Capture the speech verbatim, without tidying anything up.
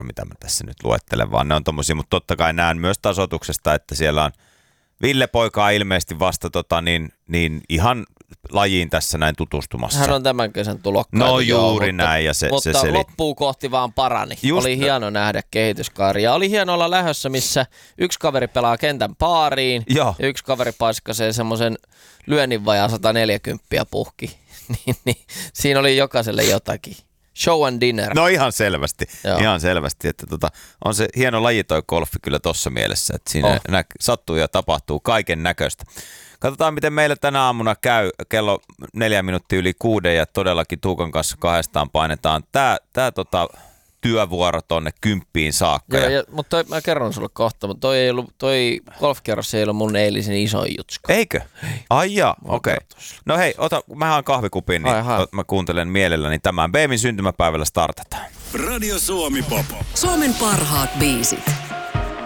mitä mä tässä nyt luettelen, vaan ne on tommosia, mutta totta kai näen myös tasoituksesta, että siellä on Ville Poika ilmeisesti vasta tota, niin, niin ihan lajiin tässä näin tutustumassa. Hän on tämän kesän tulokkaita. No juuri joo, näin. Ja se, mutta se seli... loppuu kohti vaan parani. Just oli hieno nähdä kehityskaari. Ja oli hieno olla lähössä, missä yksi kaveri pelaa kentän paariin. Joo. Ja yksi kaveri paiskasee semmoisen lyönnin vajaa sata neljäkymmentä puhki. niin, niin, siinä oli jokaiselle jotakin. Show and dinner. No ihan selvästi, Joo. ihan selvästi, että tota, on se hieno laji toi golfi kyllä tossa mielessä, että siinä oh. nä- sattuu ja tapahtuu kaiken näköistä. Katsotaan, miten meillä tänä aamuna käy. Kello neljä minuuttia yli kuuden ja todellakin Tuukan kanssa kahdestaan painetaan tää, tää tota, työvuoro tonne kymppiin saakka. Joo, ja... ja, mutta toi, mä kerron sulle kohta, mutta toi, ei ollut, toi golfkierros ei ollut mun eilisen isoin jutska. Eikö? Ai jaa, okei. Okay. No hei, ota, mä haan kahvikupin, niin Ai, mä kuuntelen mielelläni tämän. Beemin syntymäpäivällä startataan. Radio Suomi Pop. Suomen parhaat biisit.